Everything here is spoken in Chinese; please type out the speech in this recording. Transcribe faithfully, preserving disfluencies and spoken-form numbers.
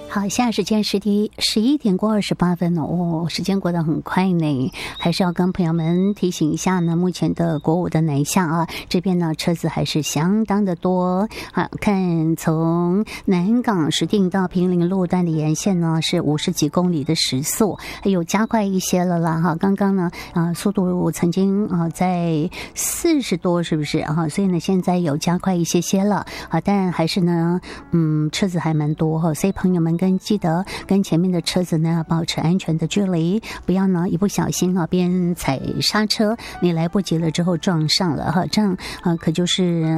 好，现在时间是第十一点过二十八分哦，时间过得很快呢。还是要跟朋友们提醒一下呢，目前的国五的南下啊，这边呢车子还是相当的多。好，看从南港石碇到平林路段的沿线呢是五十几公里的时速，有加快一些了啦哈。刚刚呢啊速度曾经啊在四十多，是不是啊？所以呢现在有加快一些些了啊，但还是呢嗯车子还蛮多哈，所以朋友们跟记得跟前面的车子呢保持安全的距离，不要呢一不小心啊边踩刹车，你来不及了之后撞上了哈，这样啊可就是